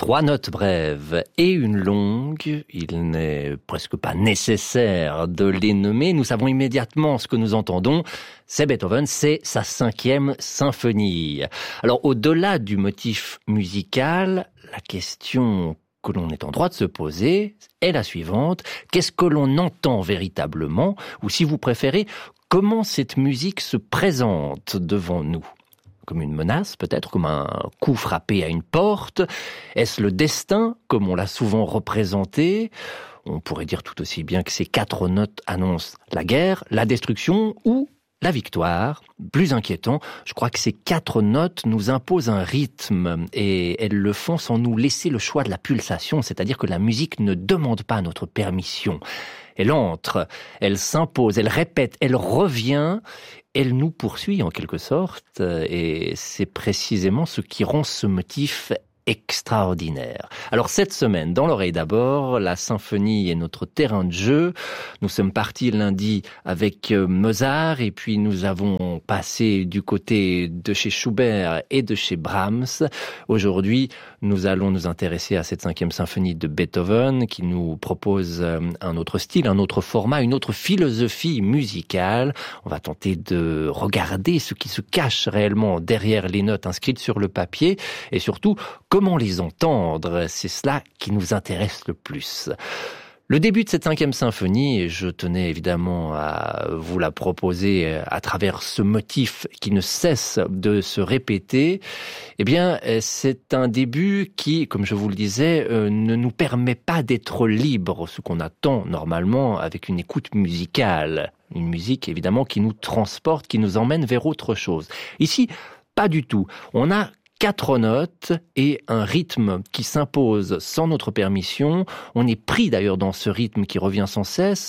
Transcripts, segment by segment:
3 notes brèves et une longue, il n'est presque pas nécessaire de les nommer. Nous savons immédiatement ce que nous entendons. C'est Beethoven, c'est sa 5e symphonie. Alors, au-delà du motif musical, la question que l'on est en droit de se poser est la suivante. Qu'est-ce que l'on entend véritablement? Ou si vous préférez, comment cette musique se présente devant nous? Comme une menace, peut-être, comme un coup frappé à une porte? Est-ce le destin, comme on l'a souvent représenté? On pourrait dire tout aussi bien que ces 4 notes annoncent la guerre, la destruction ou la victoire. Plus inquiétant, je crois que ces 4 notes nous imposent un rythme et elles le font sans nous laisser le choix de la pulsation, c'est-à-dire que la musique ne demande pas notre permission. Elle entre, elle s'impose, elle répète, elle revient, elle nous poursuit en quelque sorte, et c'est précisément ce qui rend ce motif extraordinaire. Alors cette semaine, dans l'oreille d'abord, la symphonie est notre terrain de jeu. Nous sommes partis lundi avec Mozart et puis nous avons passé du côté de chez Schubert et de chez Brahms. Aujourd'hui, nous allons nous intéresser à cette 5e symphonie de Beethoven qui nous propose un autre style, un autre format, une autre philosophie musicale. On va tenter de regarder ce qui se cache réellement derrière les notes inscrites sur le papier et surtout comment les entendre, c'est cela qui nous intéresse le plus. Le début de cette 5e symphonie, et je tenais évidemment à vous la proposer à travers ce motif qui ne cesse de se répéter, eh bien, c'est un début qui, comme je vous le disais, ne nous permet pas d'être libres, ce qu'on attend normalement avec une écoute musicale. Une musique, évidemment, qui nous transporte, qui nous emmène vers autre chose. Ici, pas du tout. On a 4 notes et un rythme qui s'impose sans notre permission. On est pris d'ailleurs dans ce rythme qui revient sans cesse.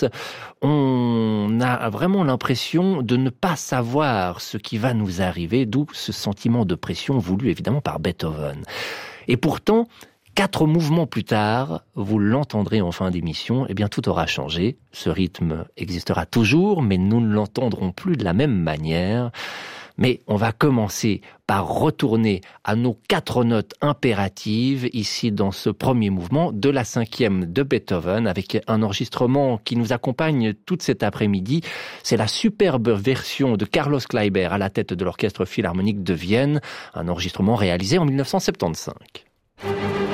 On a vraiment l'impression de ne pas savoir ce qui va nous arriver, d'où ce sentiment de pression voulu évidemment par Beethoven. Et pourtant, 4 mouvements plus tard, vous l'entendrez en fin d'émission, eh bien tout aura changé. Ce rythme existera toujours, mais nous ne l'entendrons plus de la même manière. Mais on va commencer par retourner à nos 4 notes impératives, ici dans ce premier mouvement de la 5e de Beethoven, avec un enregistrement qui nous accompagne toute cet après-midi. C'est la superbe version de Carlos Kleiber à la tête de l'Orchestre Philharmonique de Vienne, un enregistrement réalisé en 1975.